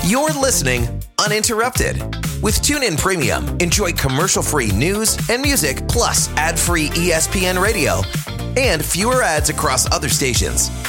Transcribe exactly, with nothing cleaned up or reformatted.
You're listening uninterrupted. With TuneIn Premium, enjoy commercial-free news and music, plus ad-free E S P N radio, and fewer ads across other stations.